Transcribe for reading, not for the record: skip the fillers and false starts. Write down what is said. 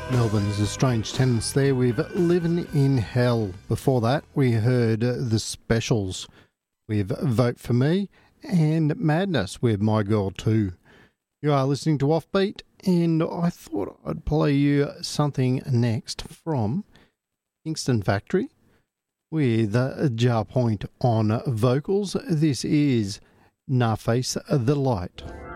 Melbourne's A Strange Tenants there with Living in Hell. Before that, we heard The Specials with Vote For Me and Madness with My Girl Too. You are listening to Offbeat, and I thought I'd play you something next from Kingston Factory with Jar Point on vocals. This is Nah Face the Light.